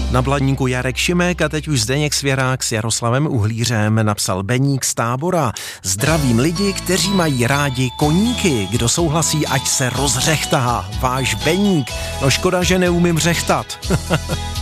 Na Blaníku Jarek Šimek a teď už Zdeněk Svěrák s Jaroslavem Uhlířem napsal Beník z Tábora. Zdravím lidi, kteří mají rádi koníky. Kdo souhlasí, ať se rozřechtá. Váš Beník. No škoda, že neumím řechtat.